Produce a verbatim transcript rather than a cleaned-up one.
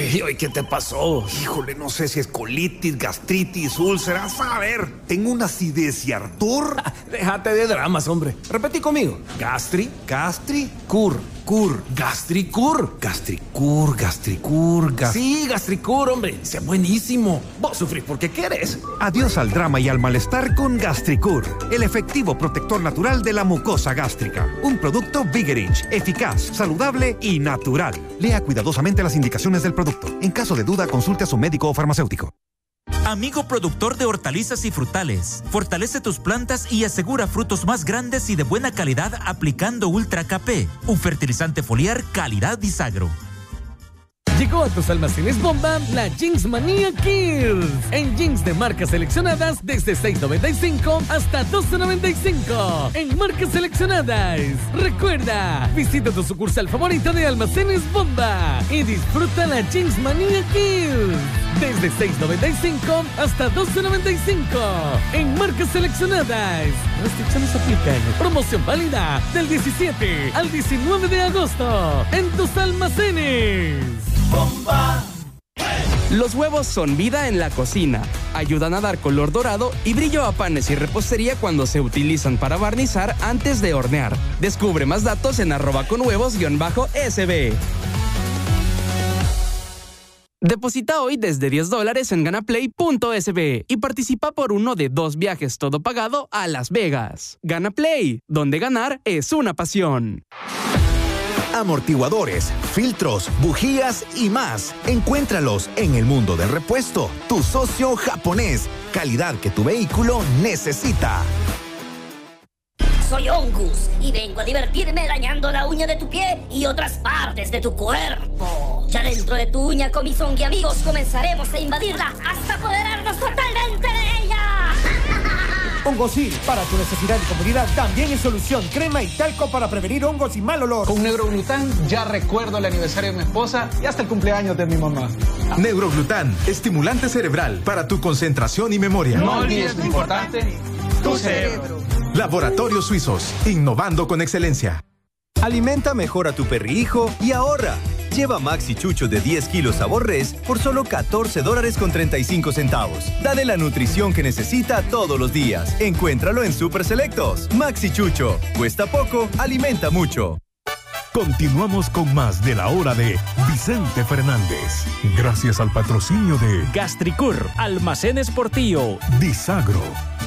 ¿Y hoy qué te pasó? Híjole, no sé si es colitis, gastritis, úlceras. A ver, tengo una acidez y ardor. Ah, déjate de dramas, hombre. Repetí conmigo. Gastri, Gastri, cur, cur, gastricur. gastricur, gastricur, gas... Sí, gastricur, hombre. Sea buenísimo. Vos sufrís porque querés. Adiós al drama y al malestar con Gastricur, el efectivo protector natural de la mucosa gástrica. Un producto Vigerich, eficaz, saludable y natural. Lea cuidadosamente las indicaciones del producto. En caso de duda, consulte a su médico o farmacéutico. Amigo productor de hortalizas y frutales, fortalece tus plantas y asegura frutos más grandes y de buena calidad aplicando Ultra K P, un fertilizante foliar calidad Disagro. Llegó a tus almacenes Bomba la Jeans Manía Kids. En jeans de marcas seleccionadas desde seis noventa y cinco hasta doce noventa y cinco. En marcas seleccionadas. Recuerda, visita tu sucursal favorita de almacenes Bomba y disfruta la Jeans Manía Kids. Desde seis noventa y cinco hasta doce noventa y cinco. En marcas seleccionadas. Restricciones aplican. Promoción válida del diecisiete al diecinueve de agosto. En tus almacenes. ¡Bomba! Los huevos son vida en la cocina. Ayudan a dar color dorado y brillo a panes y repostería cuando se utilizan para barnizar antes de hornear. Descubre más datos en arroba con huevos-S B. Deposita hoy desde diez dólares en ganaplay punto S B y participa por uno de dos viajes todo pagado a Las Vegas. Ganaplay, donde ganar es una pasión. Amortiguadores, filtros, bujías y más. Encuéntralos en el mundo del repuesto, tu socio japonés. Calidad que tu vehículo necesita. Soy Ongus y vengo a divertirme dañando la uña de tu pie y otras partes de tu cuerpo. Ya dentro de tu uña con mis zongi amigos comenzaremos a invadirla hasta apoderarnos totalmente de ella. Hongosil, para tu necesidad y comodidad, también es solución. Crema y talco para prevenir hongos y mal olor. Con Neuroglután ya recuerdo el aniversario de mi esposa y hasta el cumpleaños de mi mamá. Neuroglután, estimulante cerebral para tu concentración y memoria. No olvides lo importante, tu cerebro. Laboratorios Suizos, innovando con excelencia. Alimenta mejor a tu perrihijo y ahorra. Lleva Maxi Chucho de diez kilos sabor res por solo catorce dólares con treinta y cinco centavos. Dale la nutrición que necesita todos los días. Encuéntralo en Super Selectos. Maxi Chucho. Cuesta poco, alimenta mucho. Continuamos con más de la hora de Vicente Fernández. Gracias al patrocinio de Gastricur, Almacenes Portillo, Disagro,